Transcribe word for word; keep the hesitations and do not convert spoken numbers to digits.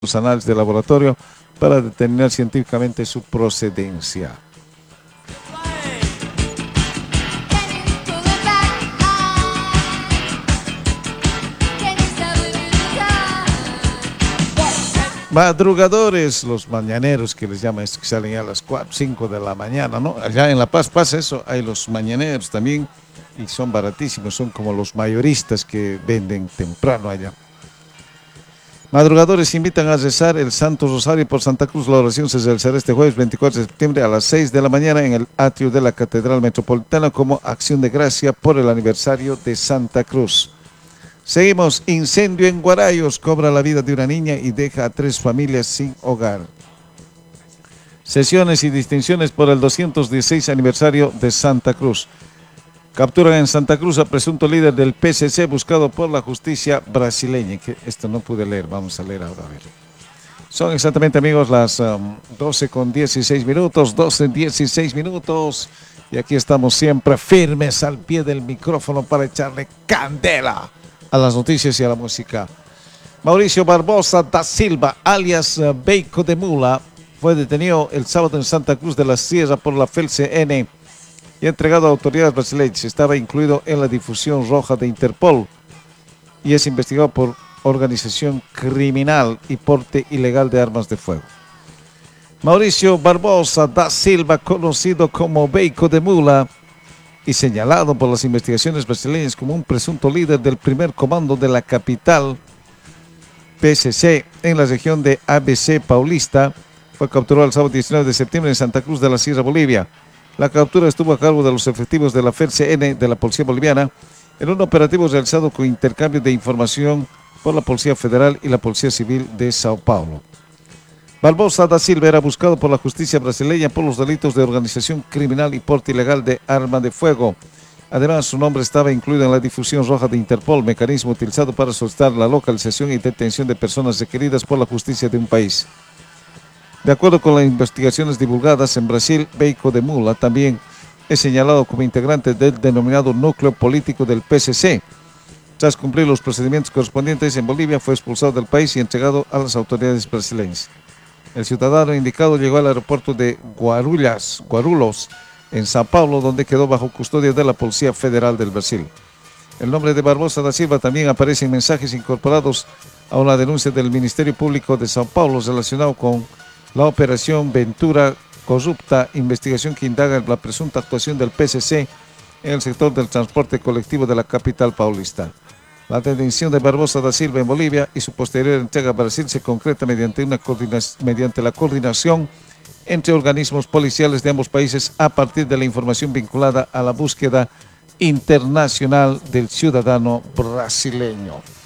los análisis de laboratorio para determinar científicamente su procedencia. Madrugadores, los mañaneros que les llaman, que salen a las cuatro, cinco de la mañana, ¿no? Allá en La Paz pasa eso, hay los mañaneros también y son baratísimos, son como los mayoristas que venden temprano allá. Madrugadores invitan a rezar el Santo Rosario por Santa Cruz. La oración se realizará este jueves veinticuatro de septiembre a las seis de la mañana en el atrio de la Catedral Metropolitana como acción de gracia por el aniversario de Santa Cruz. Seguimos, incendio en Guarayos, cobra la vida de una niña y deja a tres familias sin hogar. Sesiones y distinciones por el doscientos dieciséis aniversario de Santa Cruz. Capturan en Santa Cruz a presunto líder del P C C buscado por la justicia brasileña. Que esto no pude leer, vamos a leer ahora a ver. Son exactamente, amigos, las um, doce con dieciséis minutos, doce dieciséis minutos. Y aquí estamos siempre firmes al pie del micrófono para echarle candela a las noticias y a la música. Mauricio Barbosa da Silva, alias uh, Beico de Mula, fue detenido el sábado en Santa Cruz de la Sierra por la F E L C N y entregado a autoridades brasileñas. Estaba incluido en la difusión roja de Interpol y es investigado por organización criminal y porte ilegal de armas de fuego. Mauricio Barbosa da Silva, conocido como Beico de Mula y señalado por las investigaciones brasileñas como un presunto líder del primer comando de la capital P C C en la región de A B C Paulista, fue capturado el sábado diecinueve de septiembre en Santa Cruz de la Sierra, Bolivia. La captura estuvo a cargo de los efectivos de la F E L C N de la Policía Boliviana en un operativo realizado con intercambio de información por la Policía Federal y la Policía Civil de Sao Paulo. Barbosa da Silva era buscado por la justicia brasileña por los delitos de organización criminal y porte ilegal de arma de fuego. Además, su nombre estaba incluido en la difusión roja de Interpol, mecanismo utilizado para solicitar la localización y detención de personas requeridas por la justicia de un país. De acuerdo con las investigaciones divulgadas en Brasil, Beico de Mula también es señalado como integrante del denominado núcleo político del P C C. Tras cumplir los procedimientos correspondientes en Bolivia, fue expulsado del país y entregado a las autoridades brasileñas. El ciudadano indicado llegó al aeropuerto de Guarulhos, Guarulhos, en Sao Paulo, donde quedó bajo custodia de la Policía Federal del Brasil. El nombre de Barbosa da Silva también aparece en mensajes incorporados a una denuncia del Ministerio Público de Sao Paulo relacionado con la operación Ventura Corrupta, investigación que indaga en la presunta actuación del P C C en el sector del transporte colectivo de la capital paulista. La detención de Barbosa da Silva en Bolivia y su posterior entrega a Brasil se concreta mediante, una mediante la coordinación entre organismos policiales de ambos países a partir de la información vinculada a la búsqueda internacional del ciudadano brasileño.